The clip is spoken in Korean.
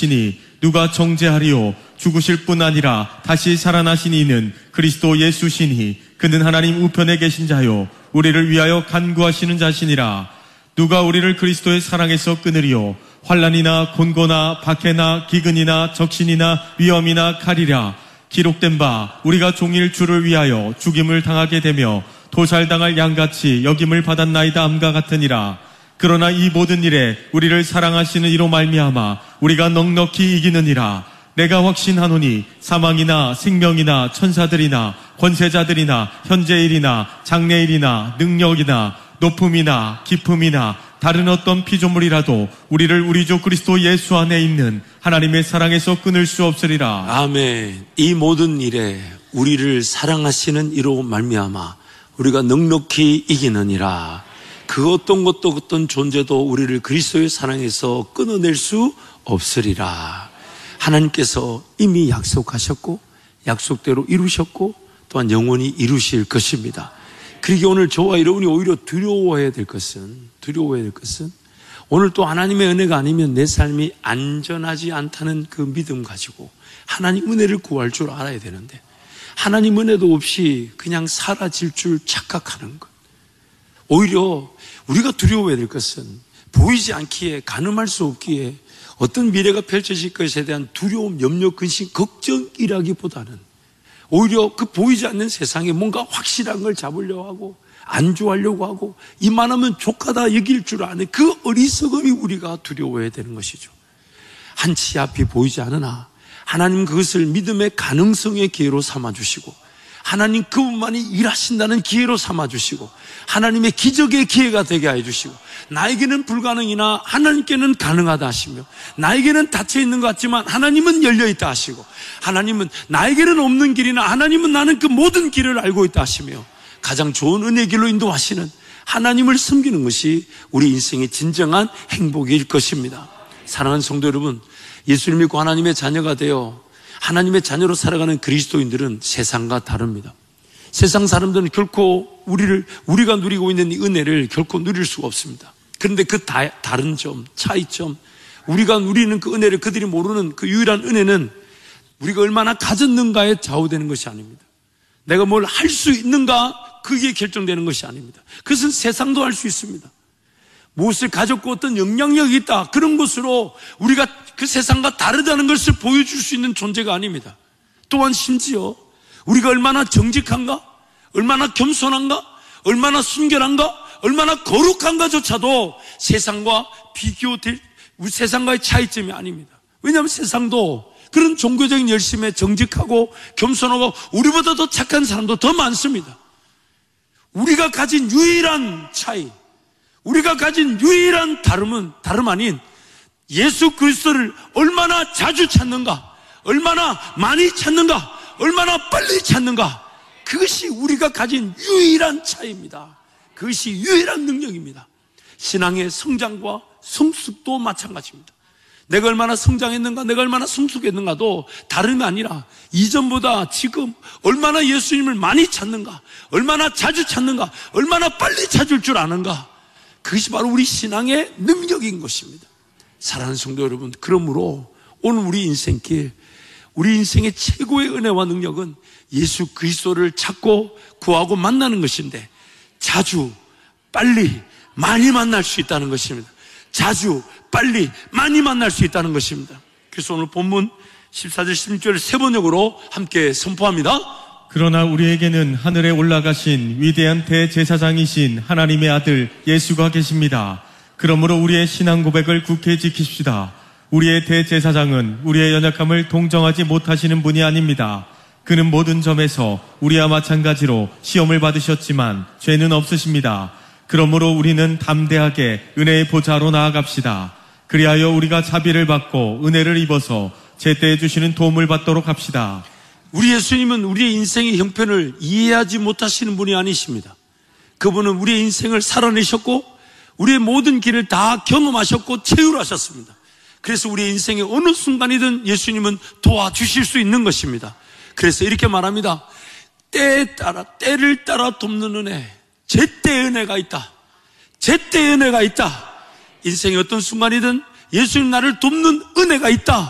죽으시니 누가 정죄하리요? 죽으실 뿐 아니라 다시 살아나신 이는 그리스도 예수시니 그는 하나님 우편에 계신 자요 우리를 위하여 간구하시는 자시니라. 누가 우리를 그리스도의 사랑에서 끊으리요? 환난이나 곤고나 박해나 기근이나 적신이나 위험이나 칼이라. 기록된 바 우리가 종일 주를 위하여 죽임을 당하게 되며 도살당할 양같이 여김을 받았나이다 함과 같으니라. 그러나 이 모든 일에 우리를 사랑하시는 이로 말미암아 우리가 넉넉히 이기느니라. 내가 확신하노니 사망이나 생명이나 천사들이나 권세자들이나 현재일이나 장래일이나 능력이나 높음이나 깊음이나 다른 어떤 피조물이라도 우리를 우리 주 그리스도 예수 안에 있는 하나님의 사랑에서 끊을 수 없으리라. 아멘. 이 모든 일에 우리를 사랑하시는 이로 말미암아 우리가 넉넉히 이기느니라. 그 어떤 것도 어떤 존재도 우리를 그리스도의 사랑에서 끊어낼 수 없으리라. 하나님께서 이미 약속하셨고 약속대로 이루셨고 또한 영원히 이루실 것입니다. 그러기에 오늘 저와 여러분이 오히려 두려워해야 될 것은 오늘 또 하나님의 은혜가 아니면 내 삶이 안전하지 않다는 그 믿음 가지고 하나님 은혜를 구할 줄 알아야 되는데 하나님 은혜도 없이 그냥 사라질 줄 착각하는 것. 오히려 우리가 두려워해야 될 것은 보이지 않기에 가늠할 수 없기에 어떤 미래가 펼쳐질 것에 대한 두려움, 염려, 근심, 걱정이라기보다는 오히려 그 보이지 않는 세상에 뭔가 확실한 걸 잡으려고 하고 안주하려고 하고 이만하면 족하다 여길 줄 아는 그 어리석음이 우리가 두려워해야 되는 것이죠. 한치 앞이 보이지 않으나 하나님 그것을 믿음의 가능성의 기회로 삼아주시고 하나님 그분만이 일하신다는 기회로 삼아주시고 하나님의 기적의 기회가 되게 해주시고 나에게는 불가능이나 하나님께는 가능하다 하시며 나에게는 닫혀있는 것 같지만 하나님은 열려있다 하시고 하나님은 나에게는 없는 길이나 하나님은 나는 그 모든 길을 알고 있다 하시며 가장 좋은 은혜의 길로 인도하시는 하나님을 섬기는 것이 우리 인생의 진정한 행복일 것입니다. 사랑하는 성도 여러분, 예수를 믿고 하나님의 자녀가 되어 하나님의 자녀로 살아가는 그리스도인들은 세상과 다릅니다. 세상 사람들은 결코 우리가 누리고 있는 이 은혜를 결코 누릴 수가 없습니다. 그런데 그 다른 점, 차이점, 우리가 누리는 그 은혜를 그들이 모르는 그 유일한 은혜는 우리가 얼마나 가졌는가에 좌우되는 것이 아닙니다. 내가 뭘 할 수 있는가 그게 결정되는 것이 아닙니다. 그것은 세상도 할 수 있습니다. 무엇을 가졌고 어떤 영향력이 있다 그런 것으로 우리가 그 세상과 다르다는 것을 보여줄 수 있는 존재가 아닙니다. 또한 심지어 우리가 얼마나 정직한가, 얼마나 겸손한가, 얼마나 순결한가, 얼마나 거룩한가조차도 세상과 비교될 우리 세상과의 차이점이 아닙니다. 왜냐하면 세상도 그런 종교적인 열심에 정직하고 겸손하고 우리보다 더 착한 사람도 더 많습니다. 우리가 가진 유일한 차이, 우리가 가진 유일한 다름 아닌 예수 그리스도를 얼마나 자주 찾는가, 얼마나 많이 찾는가, 얼마나 빨리 찾는가, 그것이 우리가 가진 유일한 차이입니다. 그것이 유일한 능력입니다. 신앙의 성장과 성숙도 마찬가지입니다. 내가 얼마나 성장했는가, 내가 얼마나 성숙했는가도 다름이 아니라 이전보다 지금 얼마나 예수님을 많이 찾는가, 얼마나 자주 찾는가, 얼마나 빨리 찾을 줄 아는가, 그것이 바로 우리 신앙의 능력인 것입니다. 사랑하는 성도 여러분, 그러므로 오늘 우리 인생길, 우리 인생의 최고의 은혜와 능력은 예수 그리스도를 찾고 구하고 만나는 것인데 자주, 빨리, 많이 만날 수 있다는 것입니다. 자주, 빨리, 많이 만날 수 있다는 것입니다. 그래서 오늘 본문 14절 16절을 세 번역으로 함께 선포합니다. 그러나 우리에게는 하늘에 올라가신 위대한 대제사장이신 하나님의 아들 예수가 계십니다. 그러므로 우리의 신앙 고백을 굳게 지킵시다. 우리의 대제사장은 우리의 연약함을 동정하지 못하시는 분이 아닙니다. 그는 모든 점에서 우리와 마찬가지로 시험을 받으셨지만 죄는 없으십니다. 그러므로 우리는 담대하게 은혜의 보좌로 나아갑시다. 그리하여 우리가 자비를 받고 은혜를 입어서 제때에 주시는 도움을 받도록 합시다. 우리 예수님은 우리의 인생의 형편을 이해하지 못하시는 분이 아니십니다. 그분은 우리의 인생을 살아내셨고 우리의 모든 길을 다 경험하셨고 체휼하셨습니다. 그래서 우리의 인생의 어느 순간이든 예수님은 도와주실 수 있는 것입니다. 그래서 이렇게 말합니다. 때를 따라 돕는 은혜, 제때 은혜가 있다. 제때 은혜가 있다. 인생의 어떤 순간이든 예수님 나를 돕는 은혜가 있다.